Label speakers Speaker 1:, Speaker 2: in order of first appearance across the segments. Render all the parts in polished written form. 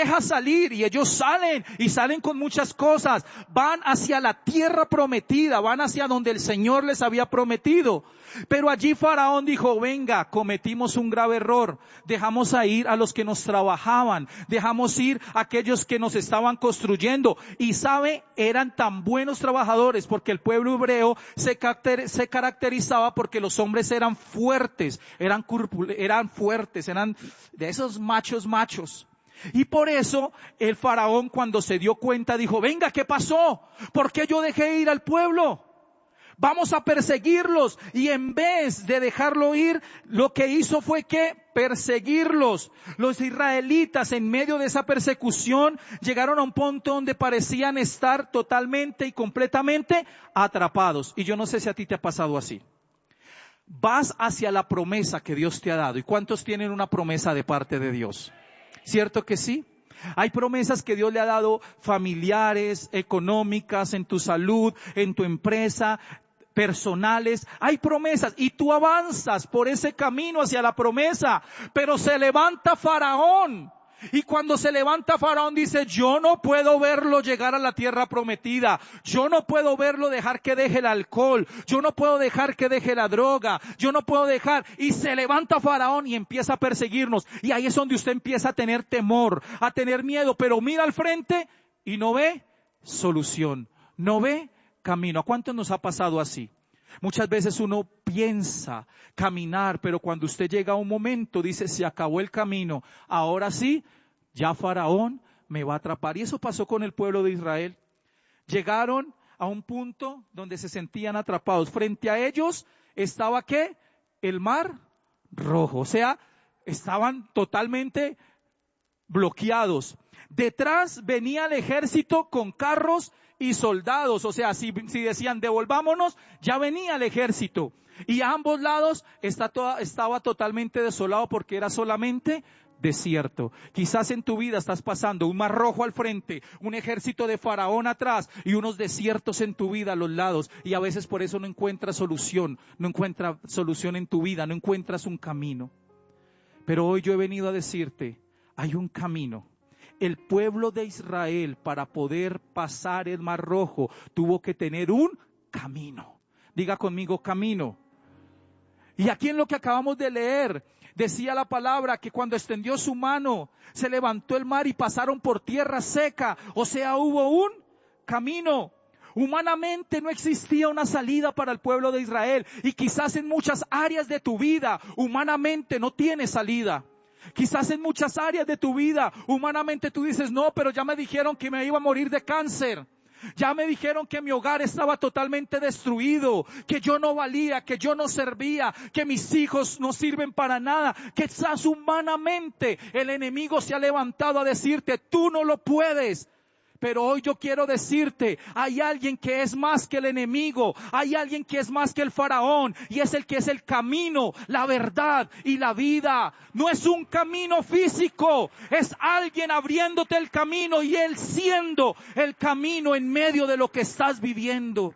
Speaker 1: deja salir, y ellos salen, y salen con muchas cosas, van hacia la tierra prometida, van hacia donde el Señor les había prometido. Pero allí Faraón dijo, venga, cometimos un grave error, dejamos a ir a los que nos trabajaban, dejamos ir a aquellos que nos estaban construyendo, y sabe, eran tan buenos trabajadores, porque el pueblo hebreo se caracterizaba porque los hombres eran fuertes, eran fuertes, eran de esos machos. Y por eso el Faraón, cuando se dio cuenta, dijo, venga, ¿qué pasó? ¿Por qué yo dejé ir al pueblo? Vamos a perseguirlos. Y en vez de dejarlo ir, lo que hizo fue que perseguirlos. Los israelitas, en medio de esa persecución, llegaron a un punto donde parecían estar totalmente y completamente atrapados. Y yo no sé si a ti te ha pasado así. Vas hacia la promesa que Dios te ha dado. ¿Y cuántos tienen una promesa de parte de Dios? ¿Cierto que sí? Hay promesas que Dios le ha dado familiares, económicas, en tu salud, en tu empresa, personales. Hay promesas y tú avanzas por ese camino hacia la promesa, pero se levanta Faraón. Y cuando se levanta Faraón dice, yo no puedo verlo llegar a la tierra prometida, yo no puedo verlo dejar que deje el alcohol, yo no puedo dejar que deje la droga, yo no puedo dejar, y se levanta Faraón y empieza a perseguirnos, y ahí es donde usted empieza a tener temor, a tener miedo, pero mira al frente y no ve solución, no ve camino. ¿A cuántos nos ha pasado así? Muchas veces uno piensa caminar, pero cuando usted llega a un momento, dice, se acabó el camino, ahora sí, ya Faraón me va a atrapar. Y eso pasó con el pueblo de Israel. Llegaron a un punto donde se sentían atrapados. Frente a ellos estaba, ¿qué? El mar rojo. O sea, estaban totalmente bloqueados. Detrás venía el ejército con carros y soldados, o sea, si decían devolvámonos, ya venía el ejército. Y a ambos lados estaba totalmente desolado porque era solamente desierto. Quizás en tu vida estás pasando un mar rojo al frente, un ejército de Faraón atrás y unos desiertos en tu vida a los lados. Y a veces por eso no encuentras solución en tu vida, no encuentras un camino. Pero hoy yo he venido a decirte, hay un camino. El pueblo de Israel, para poder pasar el Mar Rojo, tuvo que tener un camino. Diga conmigo, camino. Y aquí en lo que acabamos de leer, decía la palabra que cuando extendió su mano, se levantó el mar y pasaron por tierra seca. O sea, hubo un camino. Humanamente no existía una salida para el pueblo de Israel. Y quizás en muchas áreas de tu vida, humanamente no tiene salida. Quizás en muchas áreas de tu vida, humanamente tú dices, no, pero ya me dijeron que me iba a morir de cáncer. Ya me dijeron que mi hogar estaba totalmente destruido, que yo no valía, que yo no servía, que mis hijos no sirven para nada. Quizás humanamente el enemigo se ha levantado a decirte, tú no lo puedes. Pero hoy yo quiero decirte, hay alguien que es más que el enemigo, hay alguien que es más que el faraón, y es el que es el camino, la verdad y la vida. No es un camino físico, es alguien abriéndote el camino y él siendo el camino en medio de lo que estás viviendo.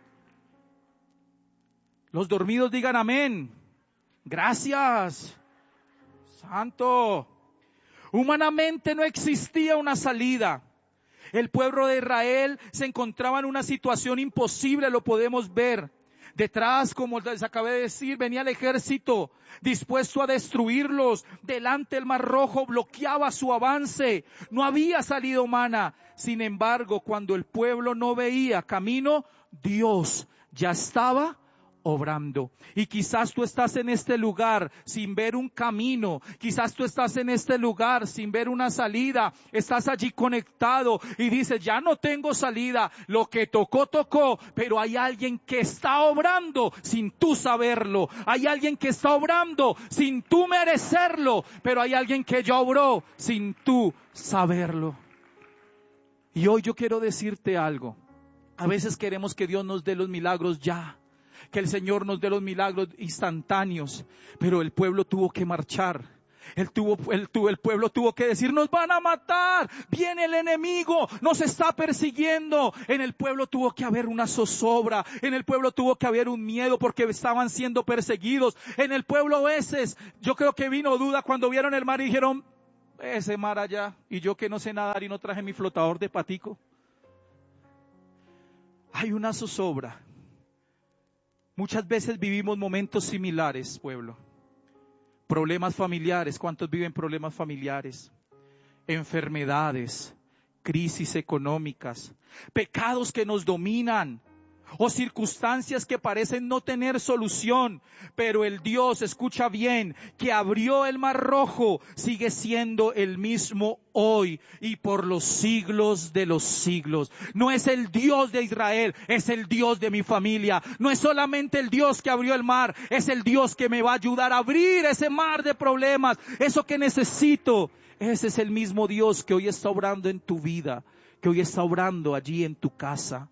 Speaker 1: Los dormidos digan amén. Gracias, Santo. Humanamente no existía una salida. El pueblo de Israel se encontraba en una situación imposible, lo podemos ver. Detrás, como les acabé de decir, venía el ejército dispuesto a destruirlos. Delante el Mar Rojo bloqueaba su avance. No había salida humana. Sin embargo, cuando el pueblo no veía camino, Dios ya estaba obrando. Y quizás tú estás en este lugar sin ver un camino, quizás tú estás en este lugar sin ver una salida, estás allí conectado y dices, ya no tengo salida, lo que tocó, tocó, pero hay alguien que está obrando sin tú saberlo, hay alguien que está obrando sin tú merecerlo, pero hay alguien que ya obró sin tú saberlo. Y hoy yo quiero decirte algo, a veces queremos que Dios nos dé los milagros ya, que el Señor nos dé los milagros instantáneos, pero el pueblo tuvo que marchar. El pueblo tuvo que decir, nos van a matar, viene el enemigo, nos está persiguiendo. En el pueblo tuvo que haber una zozobra, en el pueblo tuvo que haber un miedo porque estaban siendo perseguidos. En el pueblo a veces, yo creo que vino duda cuando vieron el mar y dijeron, ese mar allá, y yo que no sé nadar y no traje mi flotador de patico. Hay una zozobra. Muchas veces vivimos momentos similares, pueblo. Problemas familiares, ¿cuántos viven problemas familiares? Enfermedades, crisis económicas, pecados que nos dominan, o circunstancias que parecen no tener solución, pero el Dios, escucha bien, que abrió el mar rojo, sigue siendo el mismo hoy y por los siglos de los siglos. No es el Dios de Israel, es el Dios de mi familia. No es solamente el Dios que abrió el mar, es el Dios que me va a ayudar a abrir ese mar de problemas, eso que necesito. Ese es el mismo Dios que hoy está obrando en tu vida, que hoy está obrando allí en tu casa.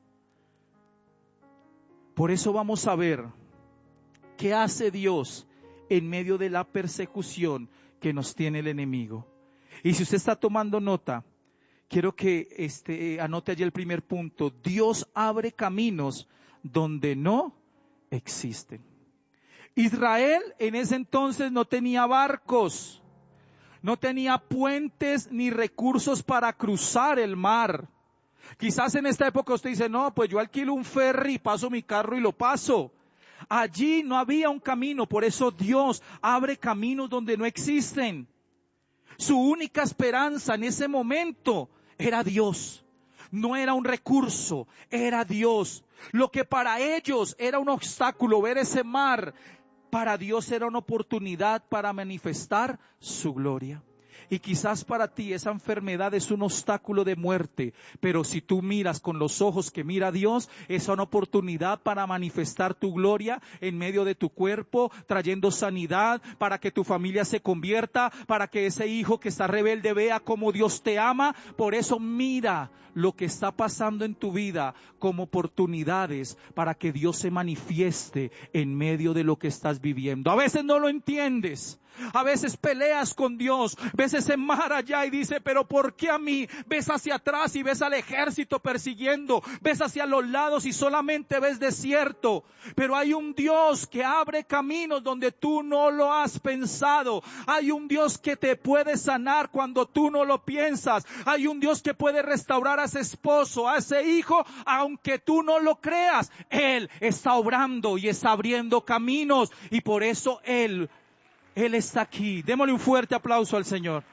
Speaker 1: Por eso vamos a ver qué hace Dios en medio de la persecución que nos tiene el enemigo. Y si usted está tomando nota, quiero que anote allí el primer punto. Dios abre caminos donde no existen. Israel en ese entonces no tenía barcos, no tenía puentes ni recursos para cruzar el mar. Quizás en esta época usted dice, no, pues yo alquilo un ferry, paso mi carro y lo paso. Allí no había un camino, por eso Dios abre caminos donde no existen. Su única esperanza en ese momento era Dios. No era un recurso, era Dios. Lo que para ellos era un obstáculo, ver ese mar, para Dios era una oportunidad para manifestar su gloria. Y quizás para ti esa enfermedad es un obstáculo de muerte, pero si tú miras con los ojos que mira Dios, es una oportunidad para manifestar tu gloria en medio de tu cuerpo, trayendo sanidad, para que tu familia se convierta, para que ese hijo que está rebelde vea cómo Dios te ama. Por eso mira lo que está pasando en tu vida como oportunidades para que Dios se manifieste en medio de lo que estás viviendo. A veces no lo entiendes. A veces peleas con Dios, ves ese mar allá y dice, pero ¿por qué a mí? Ves hacia atrás y ves al ejército persiguiendo, ves hacia los lados y solamente ves desierto. Pero hay un Dios que abre caminos donde tú no lo has pensado. Hay un Dios que te puede sanar cuando tú no lo piensas. Hay un Dios que puede restaurar a ese esposo, a ese hijo, aunque tú no lo creas. Él está obrando y está abriendo caminos y por eso Él está aquí. Démosle un fuerte aplauso al Señor.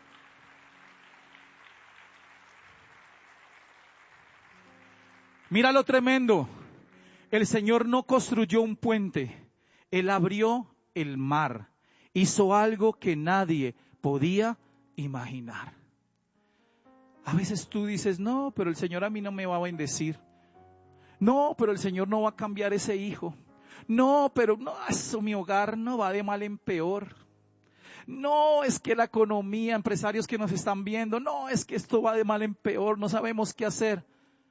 Speaker 1: Mira lo tremendo. El Señor no construyó un puente. Él abrió el mar. Hizo algo que nadie podía imaginar. A veces tú dices, no, pero el Señor a mí no me va a bendecir. No, pero el Señor no va a cambiar ese hijo. No, pero no, eso mi hogar no va de mal en peor. No, es que la economía, empresarios que nos están viendo, no, es que esto va de mal en peor, no sabemos qué hacer.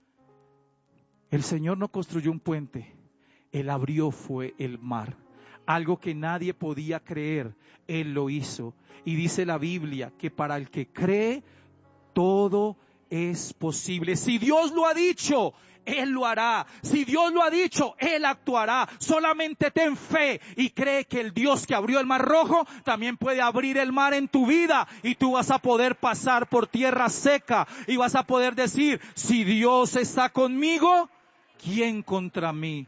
Speaker 1: El Señor no construyó un puente, Él abrió fue el mar. Algo que nadie podía creer, Él lo hizo. Y dice la Biblia que para el que cree, todo es posible. Si Dios lo ha dicho, Él lo hará. Si Dios lo ha dicho, Él actuará. Solamente ten fe y cree que el Dios que abrió el mar rojo también puede abrir el mar en tu vida y tú vas a poder pasar por tierra seca y vas a poder decir, si Dios está conmigo, ¿quién contra mí?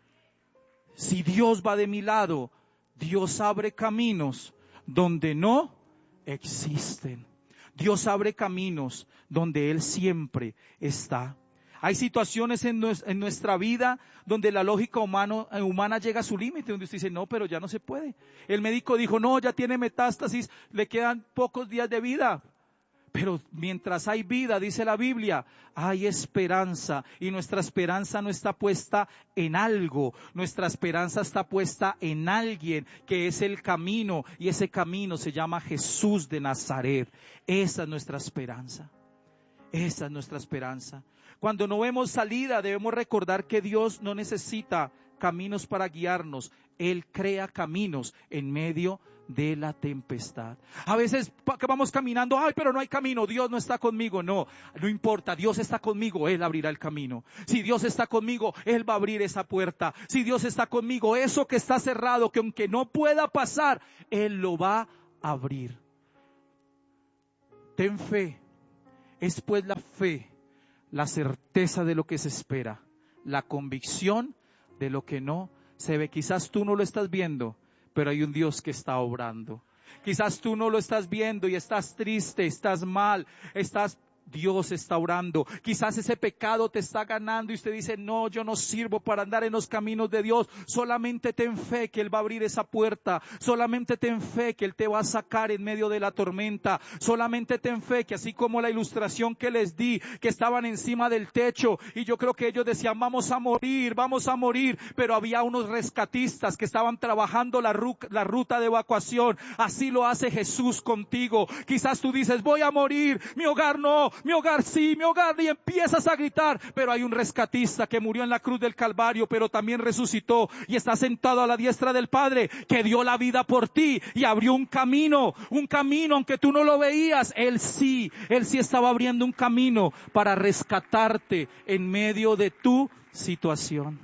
Speaker 1: Si Dios va de mi lado, Dios abre caminos donde no existen. Dios abre caminos donde Él siempre está. Hay situaciones en nuestra vida donde la lógica humana llega a su límite, donde usted dice, no, pero ya no se puede. El médico dijo, no, ya tiene metástasis, le quedan pocos días de vida. Pero mientras hay vida, dice la Biblia, hay esperanza. Y nuestra esperanza no está puesta en algo. Nuestra esperanza está puesta en alguien que es el camino. Y ese camino se llama Jesús de Nazaret. Esa es nuestra esperanza. Esa es nuestra esperanza. Cuando no vemos salida, debemos recordar que Dios no necesita caminos para guiarnos. Él crea caminos en medio de la tempestad. A veces vamos caminando, ay, pero no hay camino, Dios no está conmigo. No importa, Dios está conmigo, Él abrirá el camino. Si Dios está conmigo, Él va a abrir esa puerta. Si Dios está conmigo, eso que está cerrado, que aunque no pueda pasar, Él lo va a abrir. Ten fe. Es pues la fe, la certeza de lo que se espera, la convicción de lo que no se ve. Quizás tú no lo estás viendo, pero hay un Dios que está obrando. Quizás tú no lo estás viendo y estás triste, estás mal, Dios está orando. Quizás ese pecado te está ganando y usted dice, no, yo no sirvo para andar en los caminos de Dios. Solamente ten fe que Él va a abrir esa puerta. Solamente ten fe que Él te va a sacar en medio de la tormenta. Solamente ten fe que así como la ilustración que les di, que estaban encima del techo y yo creo que ellos decían, vamos a morir, pero había unos rescatistas que estaban trabajando la ruta de evacuación. Así lo hace Jesús contigo. Quizás tú dices, voy a morir, mi hogar no, mi hogar sí, mi hogar, y empiezas a gritar, pero hay un rescatista que murió en la cruz del Calvario, pero también resucitó y está sentado a la diestra del Padre, que dio la vida por ti y abrió un camino, aunque tú no lo veías. Él sí estaba abriendo un camino para rescatarte en medio de tu situación.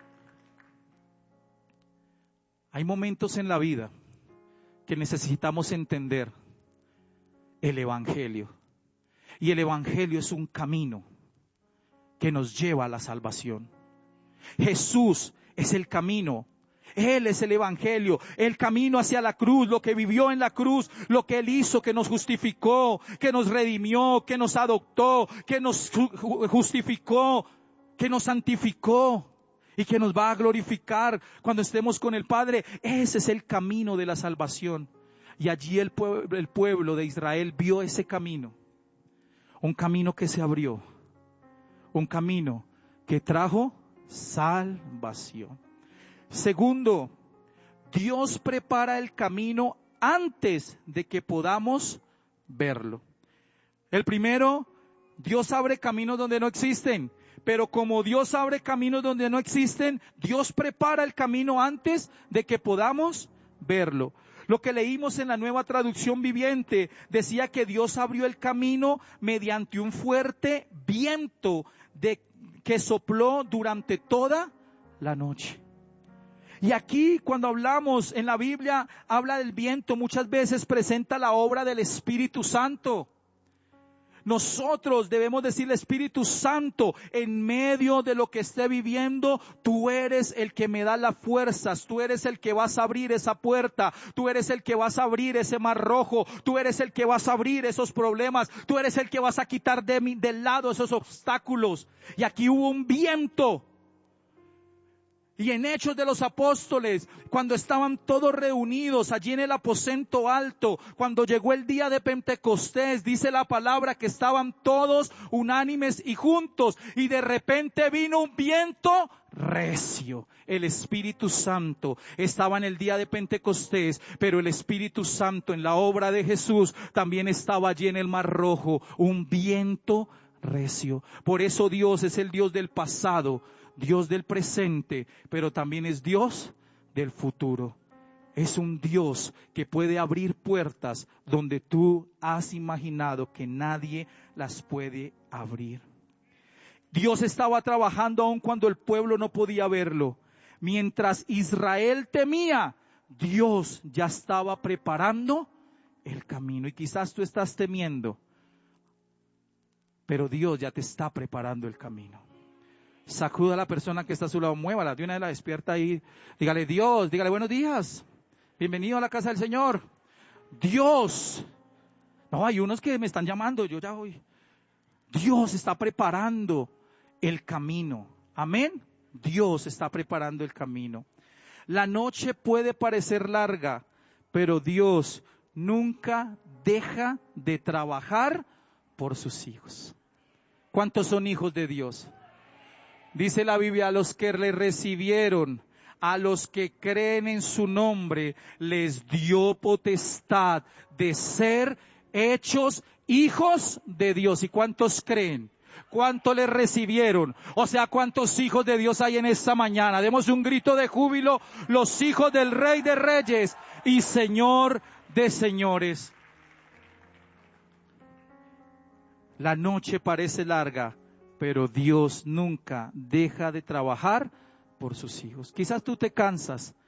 Speaker 1: Hay momentos en la vida que necesitamos entender el Evangelio. Y el Evangelio es un camino que nos lleva a la salvación. Jesús es el camino. Él es el Evangelio, el camino hacia la cruz, lo que vivió en la cruz, lo que Él hizo, que nos justificó, que nos redimió, que nos adoptó, que nos justificó, que nos santificó y que nos va a glorificar cuando estemos con el Padre. Ese es el camino de la salvación. Y allí el pueblo de Israel vio ese camino. Un camino que se abrió, un camino que trajo salvación. Segundo, Dios prepara el camino antes de que podamos verlo. El primero, Dios abre caminos donde no existen, pero como Dios abre caminos donde no existen, Dios prepara el camino antes de que podamos verlo. Lo que leímos en la Nueva Traducción Viviente decía que Dios abrió el camino mediante un fuerte viento que sopló durante toda la noche. Y aquí cuando hablamos en la Biblia, habla del viento, muchas veces presenta la obra del Espíritu Santo. Nosotros debemos decirle, Espíritu Santo, en medio de lo que esté viviendo, tú eres el que me da las fuerzas, tú eres el que vas a abrir esa puerta, tú eres el que vas a abrir ese mar rojo, tú eres el que vas a abrir esos problemas, tú eres el que vas a quitar del lado esos obstáculos. Y aquí hubo un viento. Y en Hechos de los Apóstoles, cuando estaban todos reunidos allí en el aposento alto, cuando llegó el día de Pentecostés, dice la palabra que estaban todos unánimes y juntos, y de repente vino un viento recio. El Espíritu Santo estaba en el día de Pentecostés, pero el Espíritu Santo en la obra de Jesús también estaba allí en el Mar Rojo, un viento recio. Por eso Dios es el Dios del pasado, Dios del presente, pero también es Dios del futuro. Es un Dios que puede abrir puertas donde tú has imaginado que nadie las puede abrir. Dios estaba trabajando aun cuando el pueblo no podía verlo. Mientras Israel temía, Dios ya estaba preparando el camino. Y quizás tú estás temiendo, pero Dios ya te está preparando el camino. Sacuda a la persona que está a su lado, muévala, de una vez la despierta ahí, dígale Dios, dígale buenos días, bienvenido a la casa del Señor. Dios, no, hay unos que me están llamando, yo ya voy. Dios está preparando el camino, amén. Dios está preparando el camino. La noche puede parecer larga, pero Dios nunca deja de trabajar por sus hijos. ¿Cuántos son hijos de Dios? Dice la Biblia, a los que le recibieron, a los que creen en su nombre, les dio potestad de ser hechos hijos de Dios. ¿Y cuántos creen? ¿Cuántos le recibieron? O sea, ¿cuántos hijos de Dios hay en esta mañana? Demos un grito de júbilo, los hijos del Rey de Reyes y Señor de Señores. La noche parece larga, pero Dios nunca deja de trabajar por sus hijos. Quizás tú te cansas,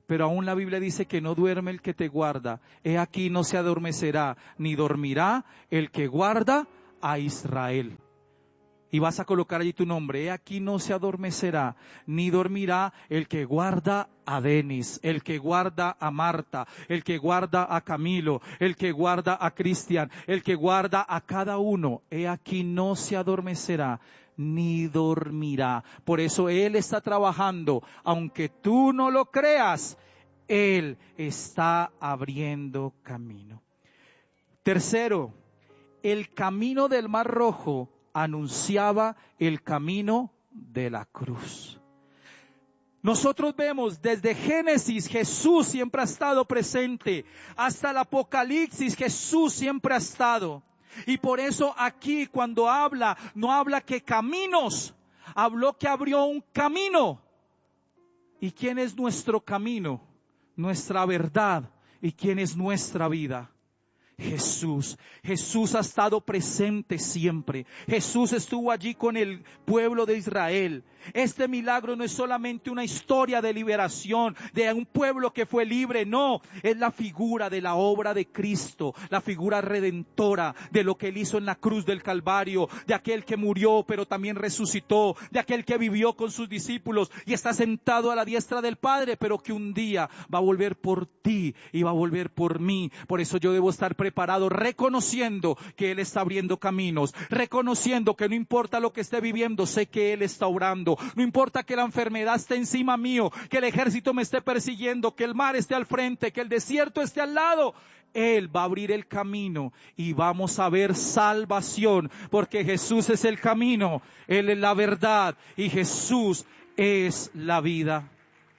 Speaker 1: Pero aún la Biblia dice que no duerme el que te guarda. He aquí no se adormecerá, ni dormirá el que guarda a Israel. Y vas a colocar allí tu nombre. He aquí no se adormecerá, ni dormirá el que guarda a Denis, el que guarda a Marta, el que guarda a Camilo, el que guarda a Cristian, el que guarda a cada uno. He aquí no se adormecerá, ni dormirá. Por eso Él está trabajando, aunque tú no lo creas, Él está abriendo camino. Tercero, el camino del Mar Rojo anunciaba el camino de la cruz. Nosotros vemos desde Génesis, Jesús siempre ha estado presente, hasta el Apocalipsis, Jesús siempre ha estado. Y por eso aquí cuando habla, no habla que caminos, habló que abrió un camino. ¿Y quién es nuestro camino? Nuestra verdad. ¿Y quién es nuestra vida? Jesús. Jesús ha estado presente siempre. Jesús estuvo allí con el pueblo de Israel. Este milagro no es solamente una historia de liberación de un pueblo que fue libre, no, es la figura de la obra de Cristo, la figura redentora de lo que Él hizo en la cruz del Calvario, de aquel que murió pero también resucitó, de aquel que vivió con sus discípulos y está sentado a la diestra del Padre, pero que un día va a volver por ti y va a volver por mí. Por eso yo debo estar preparado, reconociendo que Él está abriendo caminos, reconociendo que no importa lo que esté viviendo, sé que Él está obrando. No importa que la enfermedad esté encima mío, que el ejército me esté persiguiendo, que el mar esté al frente, que el desierto esté al lado. Él va a abrir el camino y vamos a ver salvación, porque Jesús es el camino, Él es la verdad y Jesús es la vida.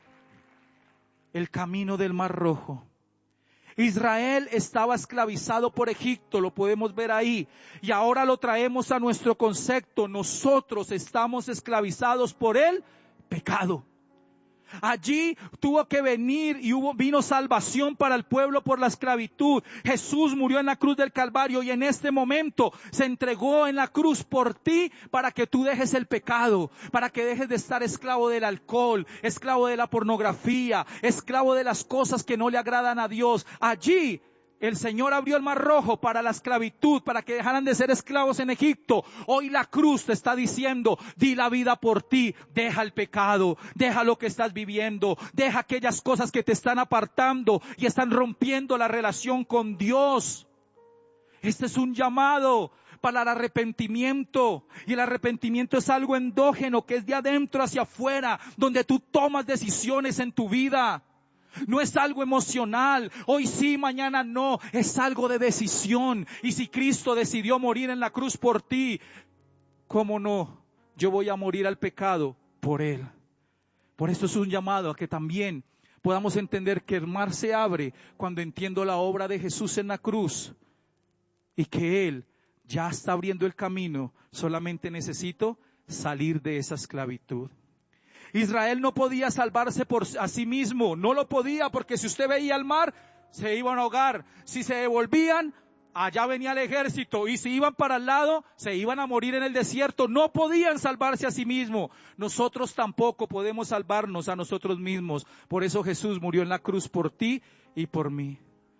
Speaker 1: El camino del Mar Rojo. Israel estaba esclavizado por Egipto, lo podemos ver ahí, y ahora lo traemos a nuestro concepto. Nosotros estamos esclavizados por el pecado. Allí tuvo que venir y vino salvación para el pueblo por la esclavitud. Jesús murió en la cruz del Calvario y en este momento se entregó en la cruz por ti para que tú dejes el pecado, para que dejes de estar esclavo del alcohol, esclavo de la pornografía, esclavo de las cosas que no le agradan a Dios. Allí el Señor abrió el Mar Rojo para la esclavitud, para que dejaran de ser esclavos en Egipto. Hoy la cruz te está diciendo, di la vida por ti, deja el pecado, deja lo que estás viviendo, deja aquellas cosas que te están apartando y están rompiendo la relación con Dios. Este es un llamado para el arrepentimiento, y el arrepentimiento es algo endógeno que es de adentro hacia afuera, donde tú tomas decisiones en tu vida. No es algo emocional, hoy sí, mañana no, es algo de decisión. Y si Cristo decidió morir en la cruz por ti, ¿cómo no? Yo voy a morir al pecado por Él. Por esto es un llamado a que también podamos entender que el mar se abre cuando entiendo la obra de Jesús en la cruz y que Él ya está abriendo el camino. Solamente necesito salir de esa esclavitud. Israel no podía salvarse por a sí mismo, no lo podía, porque si usted veía el mar, se iban a ahogar. Si se devolvían, allá venía el ejército, y si iban para el lado, se iban a morir en el desierto. No podían salvarse a sí mismos. Nosotros tampoco podemos salvarnos a nosotros mismos. Por eso Jesús murió en la cruz por ti y por mí.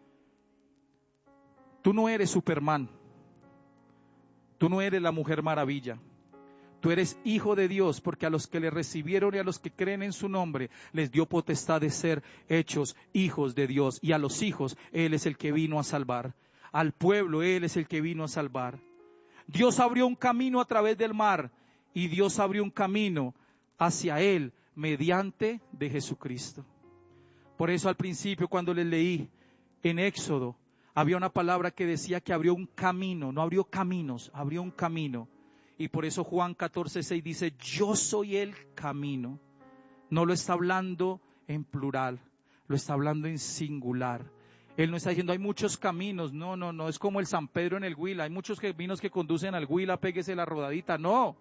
Speaker 1: Tú no eres Superman. Tú no eres la Mujer Maravilla. Tú eres hijo de Dios, porque a los que le recibieron y a los que creen en su nombre, les dio potestad de ser hechos hijos de Dios. Y a los hijos, Él es el que vino a salvar. Al pueblo, Él es el que vino a salvar. Dios abrió un camino a través del mar, y Dios abrió un camino hacia Él mediante de Jesucristo. Por eso al principio, cuando les leí en Éxodo, había una palabra que decía que abrió un camino, no abrió caminos, abrió un camino. Y por eso Juan 14:6 dice, yo soy el camino. No lo está hablando en plural, lo está hablando en singular. Él no está diciendo hay muchos caminos, no, es como el San Pedro en el Huila, hay muchos caminos que conducen al Huila, péguese la rodadita. No,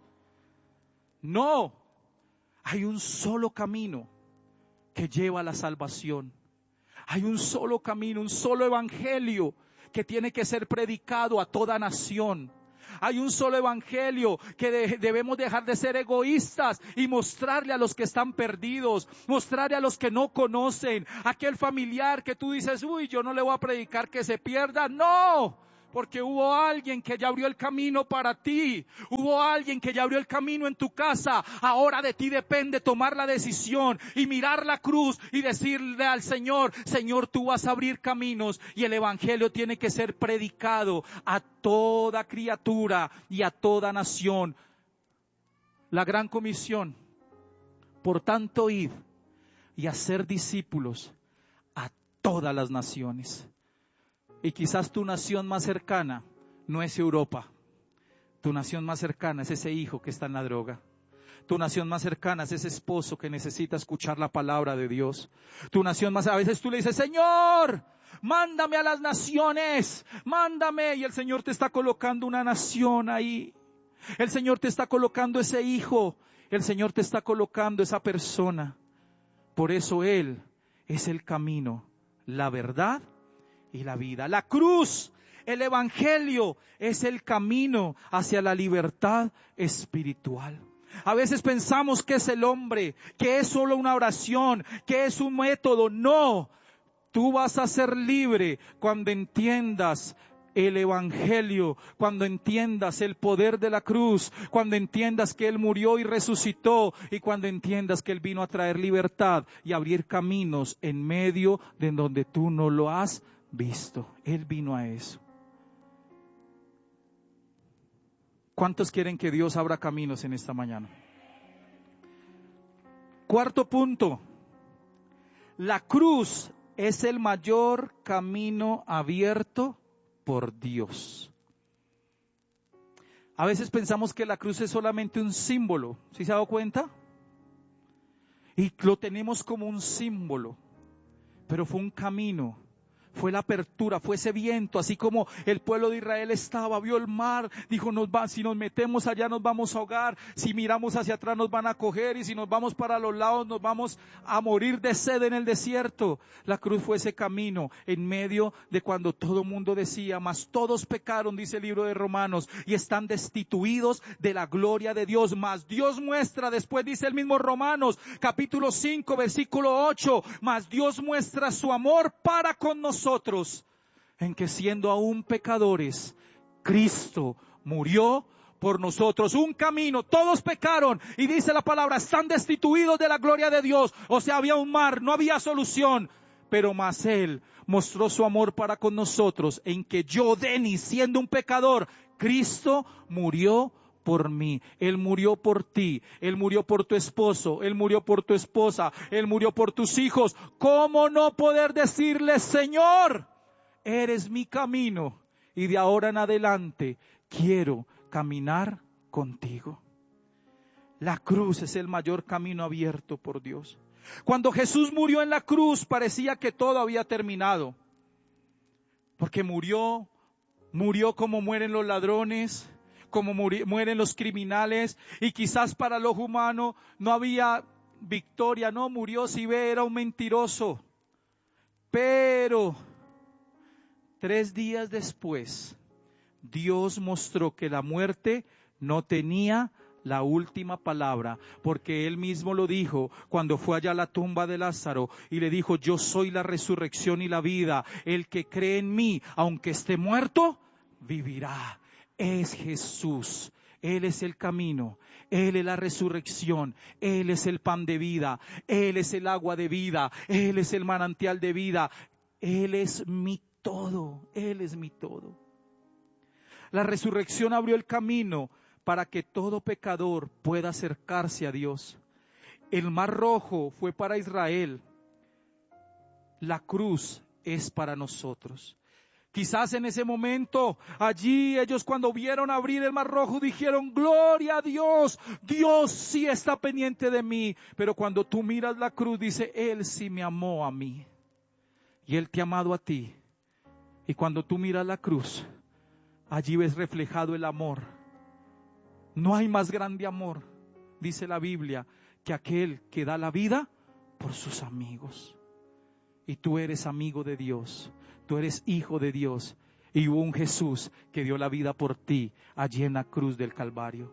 Speaker 1: hay un solo camino que lleva a la salvación. Hay un solo camino, un solo evangelio que tiene que ser predicado a toda nación. Hay un solo evangelio que debemos dejar de ser egoístas y mostrarle a los que están perdidos, mostrarle a los que no conocen, aquel familiar que tú dices, uy, yo no le voy a predicar que se pierda. No, porque hubo alguien que ya abrió el camino para ti. Hubo alguien que ya abrió el camino en tu casa. Ahora de ti depende tomar la decisión y mirar la cruz y decirle al Señor, Señor, tú vas a abrir caminos, y el evangelio tiene que ser predicado a toda criatura y a toda nación. La gran comisión, por tanto, id y hacer discípulos a todas las naciones. Y quizás tu nación más cercana no es Europa. Tu nación más cercana es ese hijo que está en la droga. Tu nación más cercana es ese esposo que necesita escuchar la palabra de Dios. Tu nación más, a veces tú le dices, Señor, mándame a las naciones, mándame. Y el Señor te está colocando una nación ahí. El Señor te está colocando ese hijo. El Señor te está colocando esa persona. Por eso Él es el camino, la verdad y la vida. La cruz, el evangelio, es el camino hacia la libertad espiritual. A veces pensamos que es el hombre, que es solo una oración, que es un método. No, tú vas a ser libre cuando entiendas el evangelio, cuando entiendas el poder de la cruz, cuando entiendas que Él murió y resucitó, y cuando entiendas que Él vino a traer libertad y abrir caminos en medio de donde tú no lo has visto. Él vino a eso. ¿Cuántos quieren que Dios abra caminos en esta mañana? Cuarto punto. La cruz es el mayor camino abierto por Dios. A veces pensamos que la cruz es solamente un símbolo. ¿Sí se ha dado cuenta? Y lo tenemos como un símbolo. Pero fue un camino. Fue la apertura, fue ese viento, así como el pueblo de Israel estaba, vio el mar, dijo, si nos metemos allá nos vamos a ahogar, si miramos hacia atrás nos van a coger, y si nos vamos para los lados nos vamos a morir de sed en el desierto. La cruz fue ese camino en medio de cuando todo el mundo decía, mas todos pecaron, dice el libro de Romanos, y están destituidos de la gloria de Dios. Mas Dios muestra, después dice el mismo Romanos, capítulo 5, versículo 8, mas Dios muestra su amor para con nosotros, en que siendo aún pecadores, Cristo murió por nosotros. Un camino, todos pecaron, y dice la palabra, están destituidos de la gloria de Dios. O sea, había un mar, no había solución. Pero más Él mostró su amor para con nosotros, en que yo, Denis, siendo un pecador, Cristo murió por mí. Él murió por ti, Él murió por tu esposo, Él murió por tu esposa, Él murió por tus hijos. ¿Cómo no poder decirle, Señor, eres mi camino, y de ahora en adelante quiero caminar contigo? La cruz es el mayor camino abierto por Dios. Cuando Jesús murió en la cruz parecía que todo había terminado, porque murió como mueren los ladrones, como mueren los criminales, y quizás para el ojo humano no había victoria, no, murió, si ve, era un mentiroso. Pero 3 días después, Dios mostró que la muerte no tenía la última palabra, porque Él mismo lo dijo cuando fue allá a la tumba de Lázaro y le dijo, yo soy la resurrección y la vida, el que cree en mí, aunque esté muerto, vivirá. Es Jesús, Él es el camino, Él es la resurrección, Él es el pan de vida, Él es el agua de vida, Él es el manantial de vida, Él es mi todo, Él es mi todo. La resurrección abrió el camino para que todo pecador pueda acercarse a Dios. El mar rojo fue para Israel, la cruz es para nosotros. Quizás en ese momento, allí ellos cuando vieron abrir el mar rojo dijeron, gloria a Dios, Dios sí está pendiente de mí. Pero cuando tú miras la cruz dice, Él sí me amó a mí. Y Él te ha amado a ti. Y cuando tú miras la cruz, allí ves reflejado el amor. No hay más grande amor, dice la Biblia, que aquel que da la vida por sus amigos. Y tú eres amigo de Dios, tú eres hijo de Dios, Y hubo un Jesús que dio la vida por ti allí en la cruz del Calvario.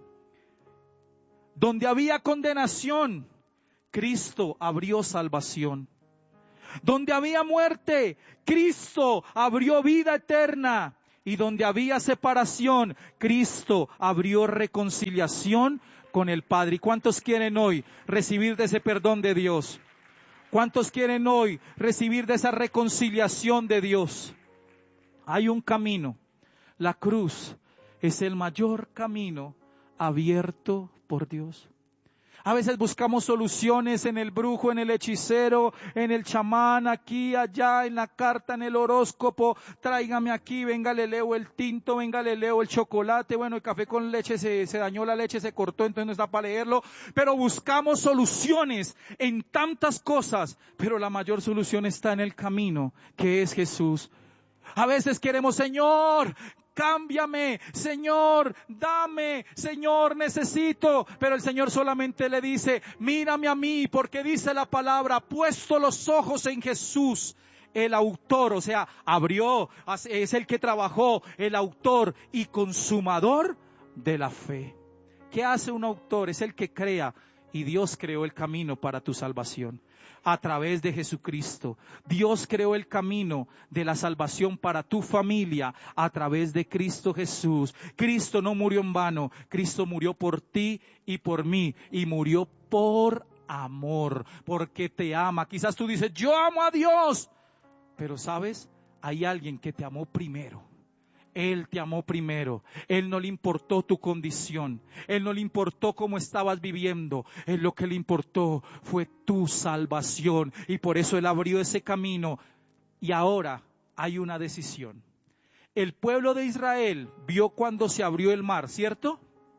Speaker 1: Donde había condenación, Cristo abrió salvación. Donde había muerte, Cristo abrió vida eterna. Y donde había separación, Cristo abrió reconciliación con el Padre. ¿Y cuántos quieren hoy recibir de ese perdón de Dios? ¿Cuántos quieren hoy recibir de esa reconciliación de Dios? Hay un camino. La cruz es el mayor camino abierto por Dios. A veces buscamos soluciones en el brujo, en el hechicero, en el chamán, aquí, allá, en la carta, en el horóscopo. Tráigame aquí, venga, le leo el tinto, venga, le leo el chocolate. Bueno, el café con leche se dañó la leche, se cortó, entonces no está para leerlo. Pero buscamos soluciones en tantas cosas, pero la mayor solución está en el camino, que es Jesús. A veces queremos, Señor, cámbiame, Señor, dame, Señor, necesito. Pero el Señor solamente le dice, mírame a mí, porque dice la palabra, puesto los ojos en Jesús, el autor, o sea, abrió, es el que trabajó, el autor y consumador de la fe. ¿Qué hace un autor? Es el que crea, y Dios creó el camino para tu salvación. A través de Jesucristo. Dios creó el camino de la salvación para tu familia a través de Cristo Jesús. Cristo no murió en vano. Cristo murió por ti y por mí. Y murió por amor, porque te ama. Quizás tú dices, yo amo a Dios. Pero ¿sabes? Hay alguien que te amó primero. Él te amó primero. Él no le importó tu condición. Él no le importó cómo estabas viviendo. Él lo que le importó fue tu salvación. Y por eso Él abrió ese camino. Y ahora hay una decisión. El pueblo de Israel vio cuando se abrió el mar, ¿cierto?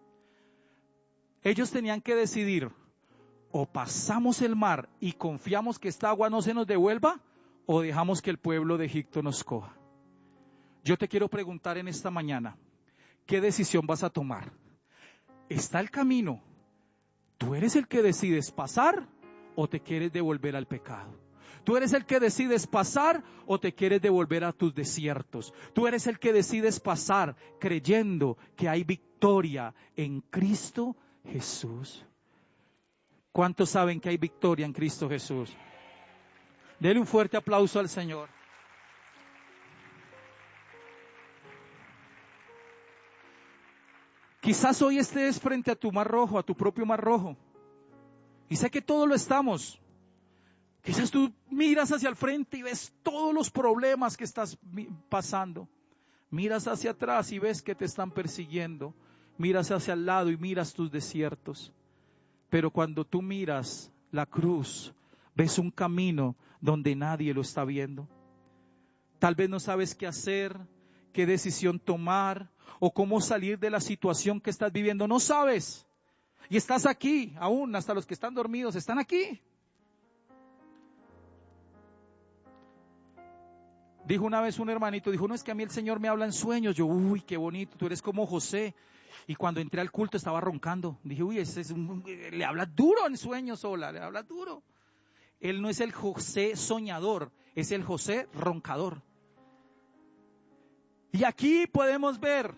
Speaker 1: Ellos tenían que decidir, o pasamos el mar y confiamos que esta agua no se nos devuelva, o dejamos que el pueblo de Egipto nos coja. Yo te quiero preguntar en esta mañana, ¿qué decisión vas a tomar? Está el camino. ¿Tú eres el que decides pasar o te quieres devolver al pecado? ¿Tú eres el que decides pasar o te quieres devolver a tus desiertos? ¿Tú eres el que decides pasar creyendo que hay victoria en Cristo Jesús? ¿Cuántos saben que hay victoria en Cristo Jesús? Dele un fuerte aplauso al Señor. Quizás hoy estés frente a tu mar rojo, a tu propio mar rojo. Y sé que todos lo estamos. Quizás tú miras hacia el frente y ves todos los problemas que estás pasando. Miras hacia atrás y ves que te están persiguiendo. Miras hacia el lado y miras tus desiertos. Pero cuando tú miras la cruz, ves un camino donde nadie lo está viendo. Tal vez no sabes qué hacer, qué decisión tomar o cómo salir de la situación que estás viviendo. No sabes. Y estás aquí, aún hasta los que están dormidos están aquí. Dijo una vez un hermanito, dijo, no, es que a mí el Señor me habla en sueños. Yo, uy, qué bonito, tú eres como José. Y cuando entré al culto estaba roncando. Dije, uy, le habla duro en sueños, sola, le habla duro. Él no es el José soñador, es el José roncador. Y aquí podemos ver,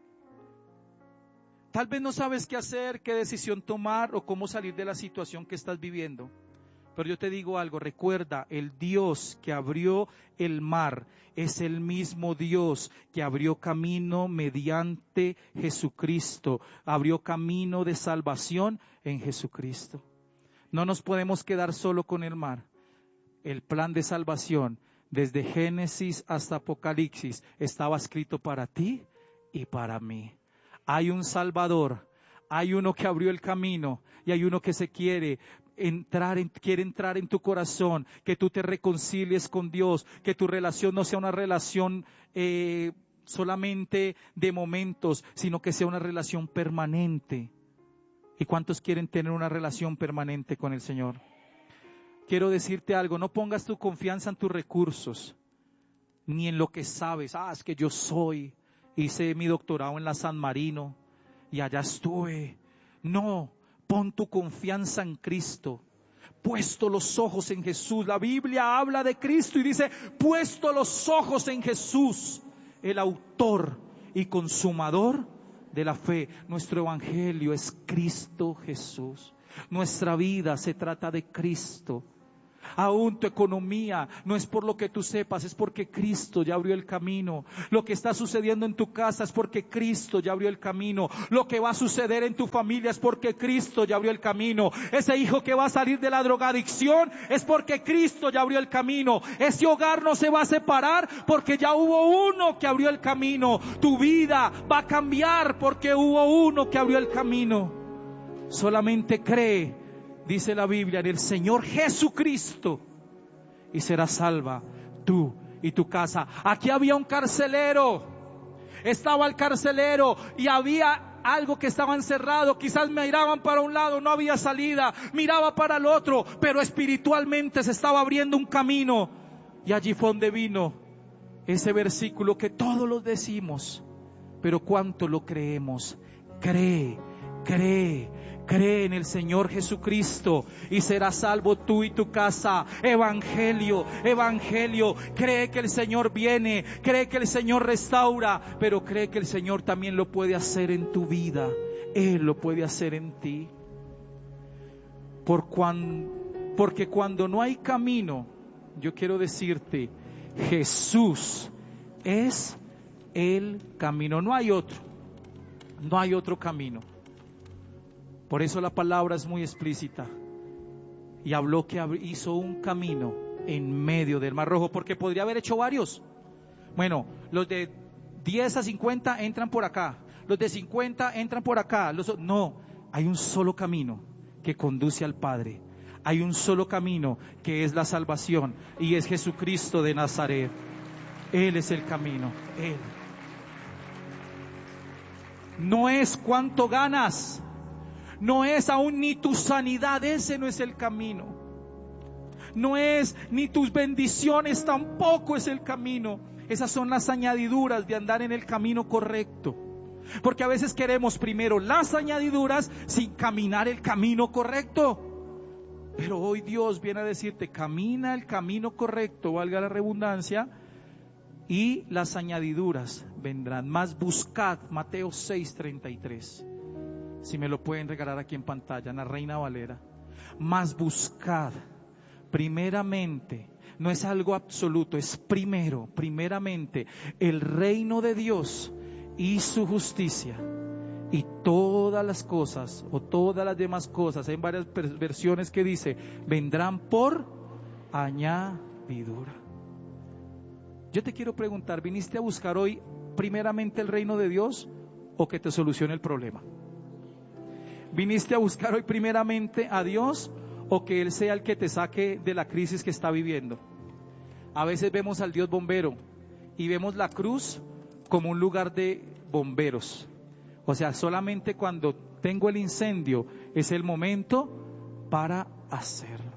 Speaker 1: tal vez no sabes qué hacer, qué decisión tomar o cómo salir de la situación que estás viviendo. Pero yo te digo algo, recuerda, el Dios que abrió el mar es el mismo Dios que abrió camino mediante Jesucristo, abrió camino de salvación en Jesucristo. No nos podemos quedar solo con el mar. El plan de salvación, desde Génesis hasta Apocalipsis, estaba escrito para ti y para mí. Hay un Salvador, hay uno que abrió el camino y hay uno que quiere entrar en tu corazón, que tú te reconcilies con Dios, que tu relación no sea una relación solamente de momentos, sino que sea una relación permanente. ¿Y cuántos quieren tener una relación permanente con el Señor? Quiero decirte algo, no pongas tu confianza en tus recursos, ni en lo que sabes. Es que yo hice mi doctorado en la San Marino y allá estuve. No, pon tu confianza en Cristo. Puesto los ojos en Jesús. La Biblia habla de Cristo y dice, puesto los ojos en Jesús, el autor y consumador de la fe. Nuestro evangelio es Cristo Jesús. Nuestra vida se trata de Cristo. Aún tu economía no es por lo que tú sepas, es porque Cristo ya abrió el camino. Lo que está sucediendo en tu casa es porque Cristo ya abrió el camino. Lo que va a suceder en tu familia es porque Cristo ya abrió el camino. Ese hijo que va a salir de la drogadicción es porque Cristo ya abrió el camino. Ese hogar no se va a separar porque ya hubo uno que abrió el camino. Tu vida va a cambiar porque hubo uno que abrió el camino. Solamente cree, dice la Biblia, en el Señor Jesucristo, y serás salva tú y tu casa. Aquí había un carcelero, estaba el carcelero y había algo que estaba encerrado. Quizás miraban para un lado, no había salida, miraba para el otro, pero espiritualmente se estaba abriendo un camino. Y allí fue donde vino ese versículo que todos lo decimos, pero ¿cuánto lo creemos? Cree en el Señor Jesucristo y serás salvo tú y tu casa. Evangelio. Cree que el Señor viene, cree que el Señor restaura, pero cree que el Señor también lo puede hacer en tu vida. Él lo puede hacer en ti. Porque cuando no hay camino, yo quiero decirte, Jesús es el camino. No hay otro camino. Por eso la palabra es muy explícita y habló que hizo un camino en medio del Mar Rojo, porque podría haber hecho varios. Bueno, los de 10 a 50 entran por acá, los de 50 entran por acá. No, hay un solo camino que conduce al Padre. Hay un solo camino que es la salvación y es Jesucristo de Nazaret. Él es el camino. Él. No es cuánto ganas. No es aún ni tu sanidad, ese no es el camino. No es ni tus bendiciones, tampoco es el camino. Esas son las añadiduras de andar en el camino correcto. Porque a veces queremos primero las añadiduras sin caminar el camino correcto. Pero hoy Dios viene a decirte, camina el camino correcto, valga la redundancia, y las añadiduras vendrán. Más buscad, Mateo 6:33. Si me lo pueden regalar aquí en pantalla, en la Reina Valera. Mas buscad primeramente, no es algo absoluto, es primeramente el reino de Dios y su justicia, y todas las cosas o todas las demás cosas, hay varias versiones que dice, vendrán por añadidura. Yo te quiero preguntar, ¿viniste a buscar hoy primeramente el reino de Dios o que te solucione el problema? ¿Viniste a buscar hoy primeramente a Dios o que Él sea el que te saque de la crisis que está viviendo? A veces vemos al Dios bombero y vemos la cruz como un lugar de bomberos. O sea, solamente cuando tengo el incendio es el momento para hacerlo.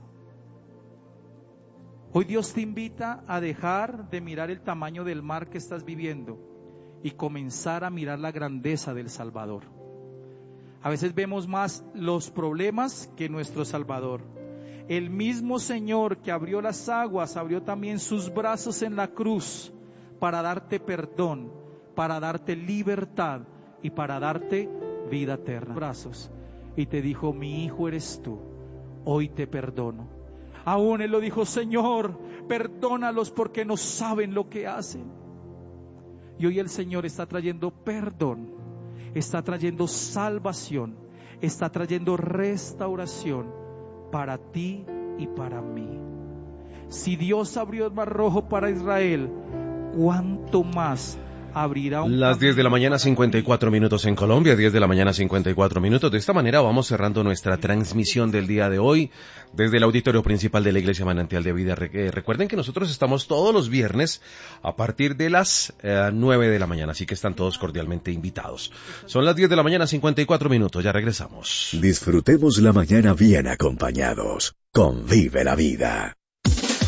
Speaker 1: Hoy Dios te invita a dejar de mirar el tamaño del mar que estás viviendo y comenzar a mirar la grandeza del Salvador. A veces vemos más los problemas que nuestro Salvador. El mismo Señor que abrió las aguas, abrió también sus brazos en la cruz para darte perdón, para darte libertad y para darte vida eterna. Brazos y te dijo, mi hijo eres tú, hoy te perdono. Aún Él lo dijo, Señor, perdónalos porque no saben lo que hacen. Y hoy el Señor está trayendo perdón, está trayendo salvación, está trayendo restauración para ti y para mí. Si Dios abrió el Mar Rojo para Israel, ¿cuánto más abrirá un
Speaker 2: Las 10 de la mañana, 54 minutos en Colombia, 10 de la mañana, 54 minutos. De esta manera vamos cerrando nuestra transmisión del día de hoy desde el auditorio principal de la Iglesia Manantial de Vida. Recuerden que nosotros estamos todos los viernes a partir de las 9 de la mañana, así que están todos cordialmente invitados. Son las 10 de la mañana, 54 minutos, ya regresamos.
Speaker 3: Disfrutemos la mañana bien acompañados con Vive la Vida.